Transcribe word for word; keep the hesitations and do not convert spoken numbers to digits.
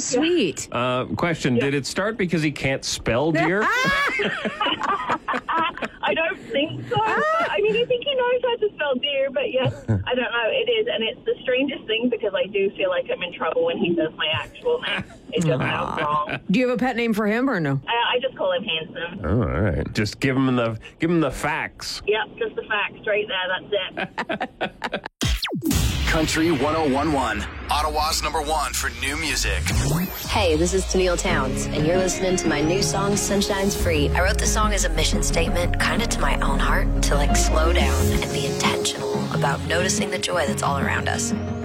sweet. Uh, question, Yeah. did it start because he can't spell deer? I don't think so. But, I mean, I think he knows how to spell deer, but yes, I don't know. It is, and it's the strangest thing because I do feel like I'm in trouble when he says my actual name. It just sounds wrong. Do you have a pet name for him or no? I, I just call him Handsome. Oh, all right. Just give him the give him the facts. Yep, just the facts right there. That's it. Country one oh one one, Ottawa's number one for new music. Hey, this is Tennille Towns, and you're listening to my new song, Sunshine's Free. I wrote the song as a mission statement, kind of to my own heart, to like slow down and be intentional about noticing the joy that's all around us.